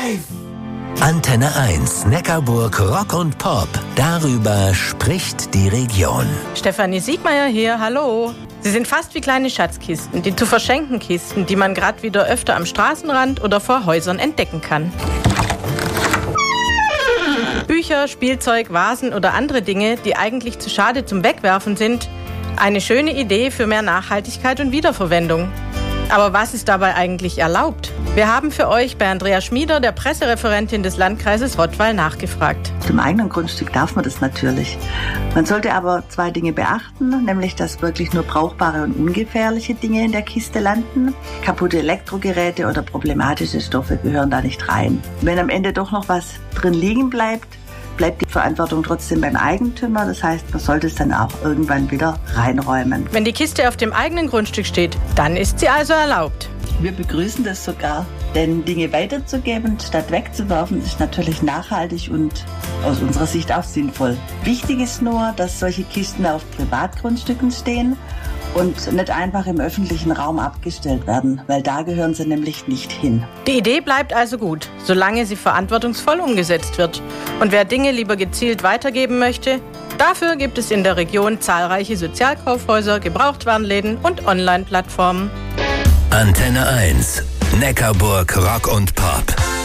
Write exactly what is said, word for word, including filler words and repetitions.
Live! Antenne eins, Neckarburg Rock und Pop. Darüber spricht die Region. Stefanie Siegmeier hier, hallo. Sie sind fast wie kleine Schatzkisten, die zu verschenken Kisten, die man gerade wieder öfter am Straßenrand oder vor Häusern entdecken kann. Bücher, Spielzeug, Vasen oder andere Dinge, die eigentlich zu schade zum Wegwerfen sind. Eine schöne Idee für mehr Nachhaltigkeit und Wiederverwendung. Aber was ist dabei eigentlich erlaubt? Wir haben für euch bei Andrea Schmieder, der Pressereferentin des Landkreises Rottweil, nachgefragt. Auf dem eigenen Grundstück darf man das natürlich. Man sollte aber zwei Dinge beachten, nämlich dass wirklich nur brauchbare und ungefährliche Dinge in der Kiste landen. Kaputte Elektrogeräte oder problematische Stoffe gehören da nicht rein. Wenn am Ende doch noch was drin liegen bleibt, bleibt die Verantwortung trotzdem beim Eigentümer. Das heißt, man sollte es dann auch irgendwann wieder reinräumen. Wenn die Kiste auf dem eigenen Grundstück steht, dann ist sie also erlaubt. Wir begrüßen das sogar, denn Dinge weiterzugeben, statt wegzuwerfen, ist natürlich nachhaltig und aus unserer Sicht auch sinnvoll. Wichtig ist nur, dass solche Kisten auf Privatgrundstücken stehen und nicht einfach im öffentlichen Raum abgestellt werden, weil da gehören sie nämlich nicht hin. Die Idee bleibt also gut, solange sie verantwortungsvoll umgesetzt wird. Und wer Dinge lieber gezielt weitergeben möchte, dafür gibt es in der Region zahlreiche Sozialkaufhäuser, Gebrauchtwarenläden und Online-Plattformen. Antenne eins, Neckarburg Rock und Pop.